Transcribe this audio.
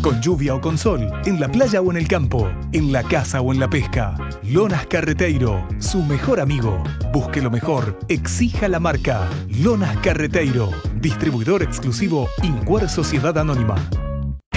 Con lluvia o con sol, en la playa o en el campo, en la casa o en la pesca. Lonas Carreteiro, su mejor amigo. Busque lo mejor, exija la marca. Lonas Carreteiro, distribuidor exclusivo Incuer Sociedad Anónima.